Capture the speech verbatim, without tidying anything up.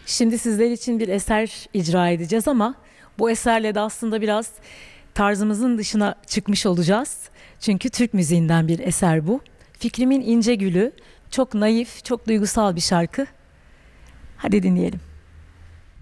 Şimdi sizler için bir eser icra edeceğiz ama bu eserle de aslında biraz tarzımızın dışına çıkmış olacağız. Çünkü Türk müziğinden bir eser bu. Fikrimin İnce Gülü, çok naif, çok duygusal bir şarkı. Hadi dinleyelim.